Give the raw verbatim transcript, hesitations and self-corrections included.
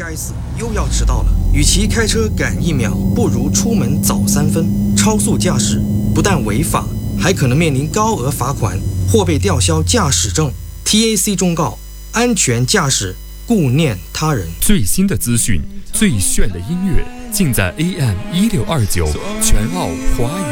该死，又要迟到了。与其开车赶一秒，不如出门早三分。超速驾驶不但违法，还可能面临高额罚款或被吊销驾驶证。T A C 忠告：安全驾驶，顾念他人。 最新的资讯，最炫的音乐，尽在 A M 一六二九全澳华语。